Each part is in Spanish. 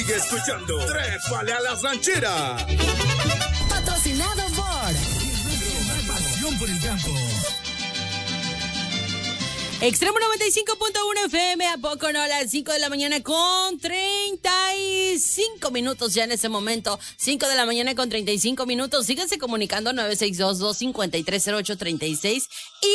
Sigue escuchando Trépale a las Rancheras. Patrocinado por Pasión por el campo. Extremo 95.1 FM, ¿a poco no? A las 5 de la mañana con 35 minutos ya en ese momento. 5 de la mañana con 35 minutos. Síganse comunicando 962-253-0836 y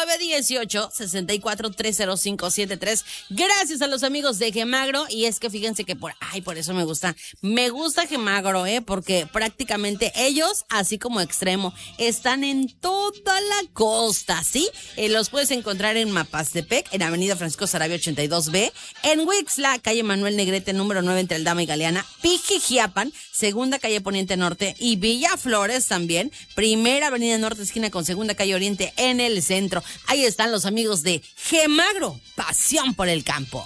918-64-30573. Gracias a los amigos de Gemagro. Y es que fíjense que por eso me gusta Gemagro, porque prácticamente ellos, así como Extremo, están en toda la costa, ¿sí? Los puedes encontrar en Mapastepec, en Avenida Francisco Sarabia 82B, en Huixla, calle Manuel Negrete, número 9, entre Aldama y Galeana, Pijijiapan, segunda calle Poniente Norte, y Villa Flores también, primera avenida Norte, esquina con segunda calle Oriente, en el centro. Ahí están los amigos de Gemagro, pasión por el campo.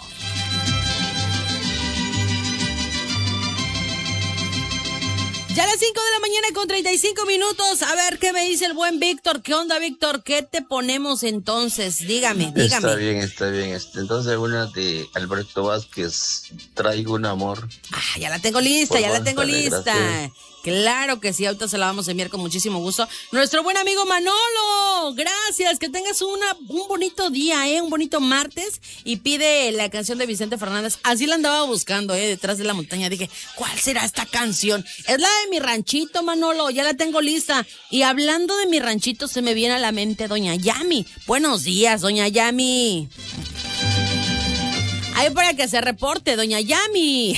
Ya a las 5 de la mañana con 35 minutos. A ver, ¿qué me dice el buen Víctor? ¿Qué onda, Víctor? ¿Qué te ponemos entonces? Dígame. Está bien. Entonces, una de Alberto Vázquez, Traigo un amor. Ya la tengo lista. Gracias. Claro que sí, ahorita se la vamos a enviar con muchísimo gusto. Nuestro buen amigo Manolo, gracias, que tengas un bonito día, un bonito martes. Y pide la canción de Vicente Fernández. Así la andaba buscando, detrás de la montaña. Dije, ¿cuál será esta canción? Es la de Mi Ranchito, Manolo, ya la tengo lista. Y hablando de Mi Ranchito, se me viene a la mente Doña Yami. Buenos días, Doña Yami. Ahí para que se reporte, Doña Yami.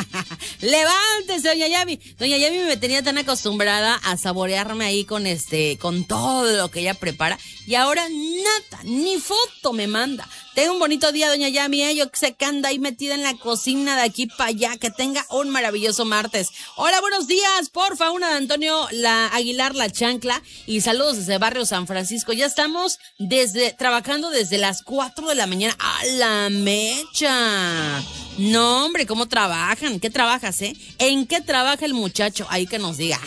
Levántese, Doña Yami. Doña Yami me tenía tan acostumbrada a saborearme ahí con todo lo que ella prepara. Y ahora nada, ni foto me manda. Tenga un bonito día, Doña Yami, yo sé que anda ahí metida en la cocina de aquí para allá. Que tenga un maravilloso martes. Hola, buenos días, porfa, una de Antonio Aguilar La Chancla. Y saludos desde Barrio San Francisco. Ya estamos trabajando desde las 4 de la mañana. ¡A la mecha! No, hombre, ¿cómo trabajan? ¿Qué trabajas, ¿En qué trabaja el muchacho? Ahí que nos diga.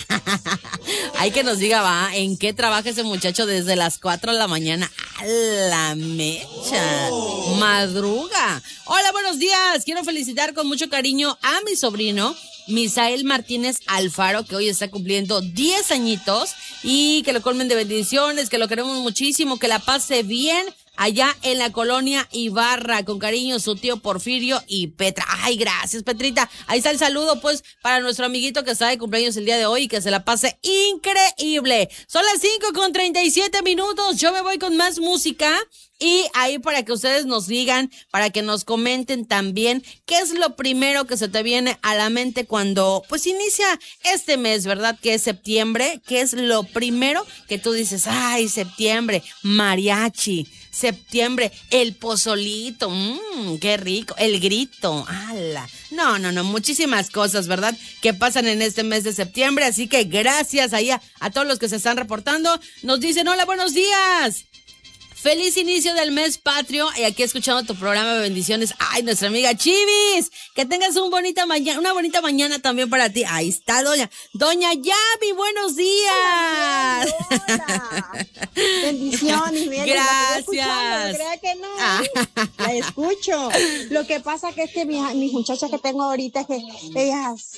Ahí que nos diga, va, ¿en qué trabaja ese muchacho desde las 4 de la mañana? ¡A la mecha! Madruga. Hola, buenos días. Quiero felicitar con mucho cariño a mi sobrino Misael Martínez Alfaro, que hoy está cumpliendo 10 añitos, y que lo colmen de bendiciones, que lo queremos muchísimo, que la pase bien allá en la colonia Ibarra. Con cariño, su tío Porfirio y Petra. Ay, gracias, Petrita. Ahí está el saludo, pues, para nuestro amiguito que está de cumpleaños el día de hoy y que se la pase increíble. Son las 5 con 37 minutos. Yo me voy con más música. Y ahí para que ustedes nos digan, para que nos comenten también qué es lo primero que se te viene a la mente cuando pues inicia este mes, ¿verdad? Que es septiembre. ¿Qué es lo primero que tú dices? Ay, septiembre, mariachi. Septiembre, el pozolito, qué rico, el grito, ala. No, muchísimas cosas, ¿verdad? Que pasan en este mes de septiembre, así que gracias ahí a todos los que se están reportando. Nos dicen, hola, buenos días. Feliz inicio del mes patrio, y aquí escuchando tu programa de bendiciones. Ay, nuestra amiga Chivis, que tengas una bonita mañana también para ti. Ahí está, doña Yami, buenos días. Hola. Bendiciones, miren, gracias. No crea que no, la escucho. Lo que pasa que es que mis muchachas que tengo ahorita es que ellas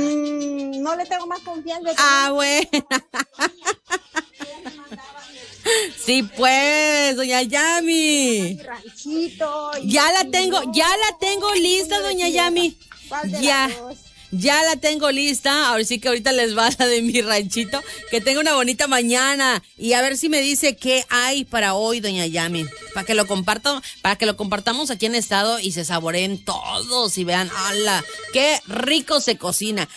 no le tengo más confianza. Bueno. Sí, pues, doña Yami. Ya la tengo lista, doña Yami. Ya la tengo lista. Ahora sí que ahorita les va la de Mi Ranchito. Que tenga una bonita mañana. Y a ver si me dice qué hay para hoy, doña Yami. Para que lo compartamos aquí en Estado y se saboreen todos y vean, ¡hala! ¡Qué rico se cocina!